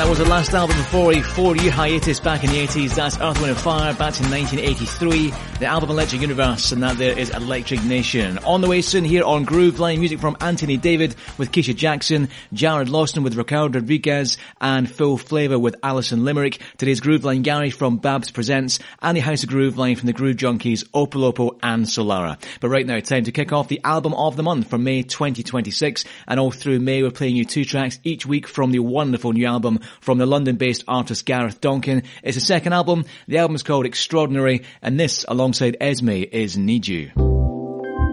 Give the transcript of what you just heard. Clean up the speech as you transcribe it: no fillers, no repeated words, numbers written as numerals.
That was the last album before a 4-year hiatus back in the 80s. That's Earth, Wind & Fire back in 1983. The album Electric Universe, and that there is Electric Nation. On the way soon here on Grooveline, music from Anthony David with Keisha Jackson, Jared Lawson with Ricardo Rodriguez, and Phil Flavour with Alison Limerick. Today's Grooveline Gary from Babs Presents, and the House of Grooveline from the Groove Junkies, Opolopo and Solara. But right now, time to kick off the album of the month for May 2026, and all through May we're playing you 2 tracks each week from the wonderful new album from the London-based artist Gareth Donkin. It's a second album. The album is called Extraordinary, and this, alongside Esme, is Need You.